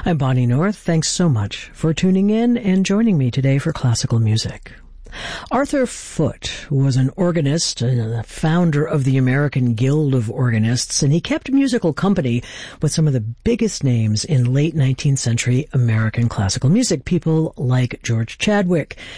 I'm Bonnie North. Thanks so much for tuning in and joining me today for classical music. Arthur Foote was an organist and the founder of the American Guild of Organists, and he kept musical company with some of the biggest names in late 19th century American classical music, people like George Chadwick,